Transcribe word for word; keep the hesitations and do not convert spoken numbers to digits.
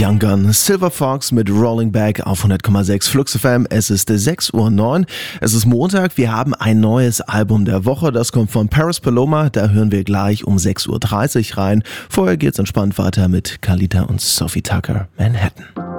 Young Gun, Silver Fox mit Rolling Back auf hundert Komma sechs Flux F M. Es ist sechs Uhr neun. Es ist Montag. Wir haben ein neues Album der Woche. Das kommt von Paris Paloma. Da hören wir gleich um sechs Uhr dreißig rein. Vorher geht's entspannt weiter mit Khalida und Sophie Tucker, Manhattan.